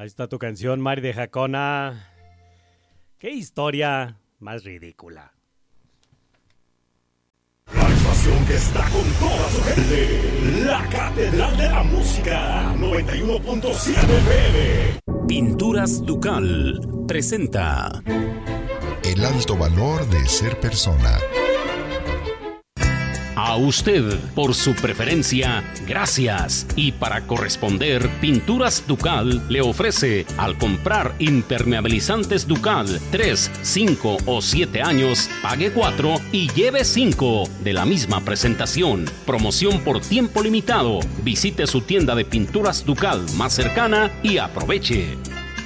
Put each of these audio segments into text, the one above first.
Ahí está tu canción, Mari de Jacona. Qué historia más ridícula. La estación que está con toda su gente. La Catedral de la Música. 91.7 FM. Pinturas Ducal presenta El alto valor de ser persona. A usted, por su preferencia, gracias. Y para corresponder, Pinturas Ducal le ofrece, al comprar impermeabilizantes Ducal 3, 5 o 7 años, pague 4 y lleve 5 de la misma presentación. Promoción por tiempo limitado. Visite su tienda de Pinturas Ducal más cercana y aproveche.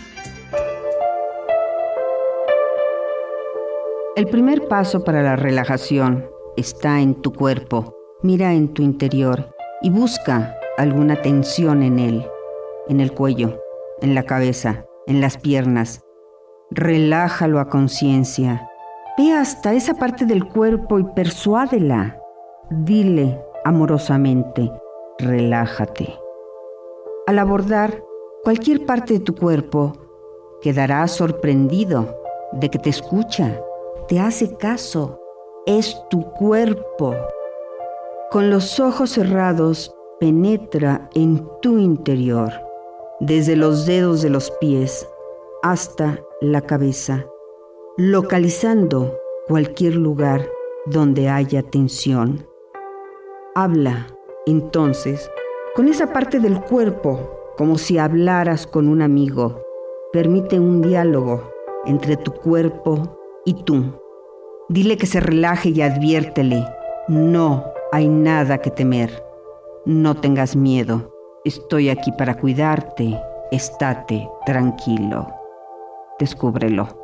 El primer paso para la relajación está en tu cuerpo. Mira en tu interior y busca alguna tensión en él, en el cuello, en la cabeza, en las piernas. Relájalo a conciencia. Ve hasta esa parte del cuerpo y persuádela. Dile amorosamente, relájate. Al abordar cualquier parte de tu cuerpo, quedarás sorprendido de que te escucha, te hace caso. Es tu cuerpo. Con los ojos cerrados, penetra en tu interior, desde los dedos de los pies hasta la cabeza, localizando cualquier lugar donde haya tensión. Habla, entonces, con esa parte del cuerpo, como si hablaras con un amigo. Permite un diálogo entre tu cuerpo y tú. Dile que se relaje y adviértele, no hay nada que temer. No tengas miedo, estoy aquí para cuidarte, estate tranquilo. Descúbrelo.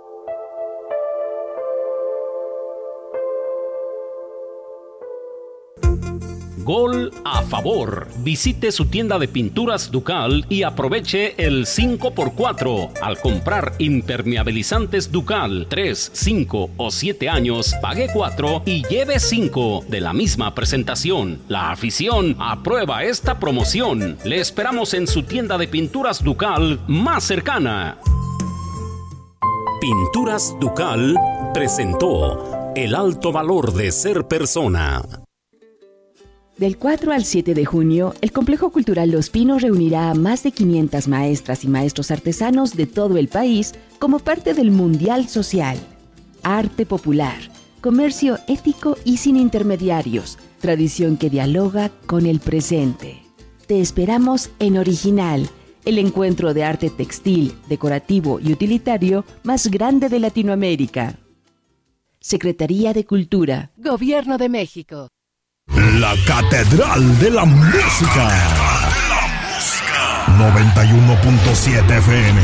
Gol a favor. Visite su tienda de Pinturas Ducal y aproveche el 5x4. Al comprar impermeabilizantes Ducal 3, 5 o 7 años, pague 4 y lleve 5 de la misma presentación. La afición aprueba esta promoción. Le esperamos en su tienda de Pinturas Ducal más cercana. Pinturas Ducal presentó El alto valor de ser persona. Del 4 al 7 de junio, el Complejo Cultural Los Pinos reunirá a más de 500 maestras y maestros artesanos de todo el país como parte del Mundial Social. Arte popular, comercio ético y sin intermediarios, tradición que dialoga con el presente. Te esperamos en Original, el encuentro de arte textil, decorativo y utilitario más grande de Latinoamérica. Secretaría de Cultura, Gobierno de México. La Catedral de la Música. 91.7 FM.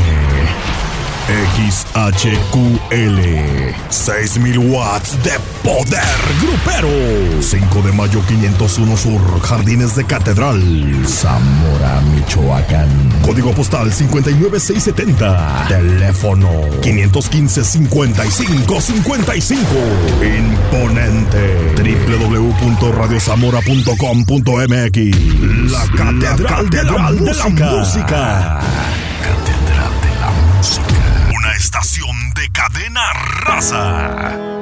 XHQL. 6,000 watts de poder grupero. 5 de mayo 501 Sur, Jardines de Catedral, Zamora, Michoacán. Código postal 59670. Teléfono 515-5555. Imponente. www.radiozamora.com.mx. La Catedral de la Música. Catedral de la Música. Una estación de Cadena Raza.